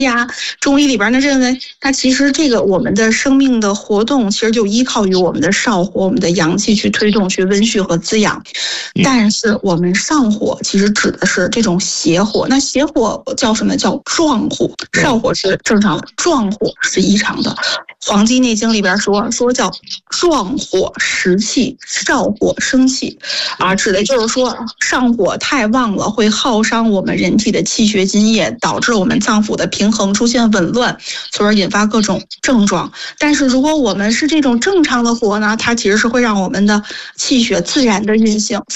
呀，中医里边呢认为，它其实这个我们的生命的活动，其实就依靠于我们的少火、我们的阳气去推动、去温煦和滋养。但是我们上火其实指的是这种邪火，那邪火叫什么？叫壮火。少火是正常的，壮火是异常的。黄帝内经里边说叫壮火食气，少火生气，指的就是说上火太旺了，会耗伤我们人体的气血津液，导致我们脏腑的平衡出现紊乱，从而引发各种症状。但是如果我们是这种正常的火呢，它其实是会让我们的气血自然的运行。